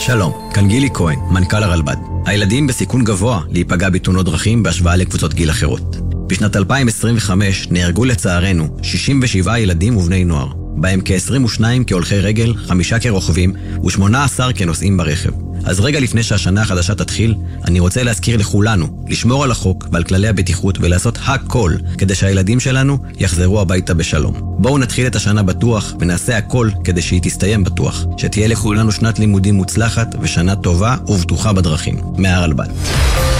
שלום, כאן גילי כהן, מנכ"ל הרלב"ד. הילדים בסיכון גבוה להיפגע בתאונות דרכים בהשוואה לקבוצות גיל אחרות. בשנת 2025 נהרגו לצערנו 67 ילדים ובני נוער, בהם כ-22 כהולכי רגל, 5 כרוכבים ו18 כנוסעים ברכב. אז רגע לפני שהשנה החדשה תתחיל, אני רוצה להזכיר לכולנו לשמור על החוק ועל כללי הבטיחות ולעשות הכל כדי שהילדים שלנו יחזרו הביתה בשלום. בואו נתחיל את השנה בטוח ונעשה הכל כדי שהיא תסתיים בטוח. שתהיה לכולנו שנת לימודים מוצלחת ושנה טובה ובטוחה בדרכים. מהרלב"ד.